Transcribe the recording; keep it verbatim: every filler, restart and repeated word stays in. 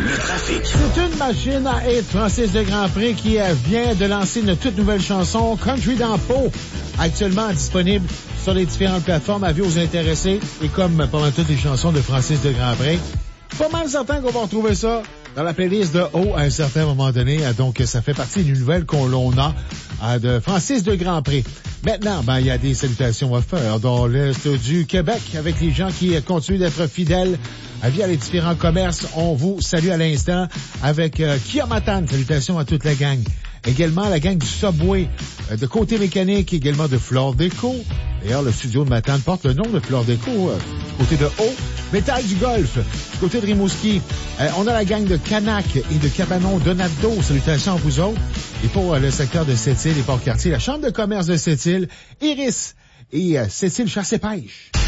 Le trafic. C'est une machine à hit. Francis de Grandpré qui euh, vient de lancer une toute nouvelle chanson, Country dans Pau, actuellement disponible sur les différentes plateformes. Avis aux intéressés. Et comme pendant toutes les chansons de Francis de Grandpré, pas mal certain qu'on va retrouver ça dans la playlist de haut à un certain moment donné. Donc, ça fait partie d'une nouvelle qu'on l'on a de Francis de Grandpré. Maintenant, ben, il y a des salutations à faire dans l'Est du Québec avec les gens qui continuent d'être fidèles via les différents commerces. On vous salue à l'instant avec euh, Kia Matane. Salutations à toute la gang. Également la gang du Subway, euh, de Côté Mécanique, également de Flore Déco. D'ailleurs, le studio de Matane porte le nom de Flore Déco, euh, du côté de Haut. Métal du Golf, du côté de Rimouski. Euh, on a la gang de Canac et de Cabanon Donado. Salutations à vous autres. Et pour euh, le secteur de Sept-Îles et Port-Cartier, la Chambre de commerce de Sept-Îles, Iris et euh, Sept-Îles Chasse et Pêche.